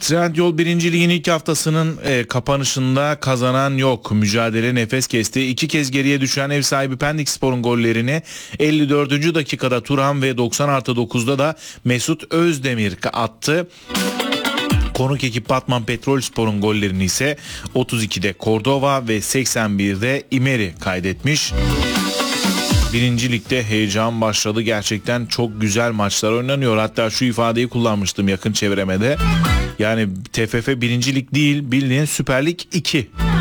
Trendyol 1. Lig'in ilk haftasının kapanışında kazanan yok. Mücadele nefes kesti. 2 kez geriye düşen ev sahibi Pendikspor'un gollerini 54. dakikada Turhan ve 90+9'da da Mesut Özdemir attı. Konuk ekip Batman Petrolspor'un gollerini ise 32'de Cordova ve 81'de Imeri kaydetmiş. 1. Lig'de heyecan başladı. Gerçekten çok güzel maçlar oynanıyor. Hatta şu ifadeyi kullanmıştım yakın çevremede. Yani TFF 1. Lig değil, bildiğin Süper Lig 2.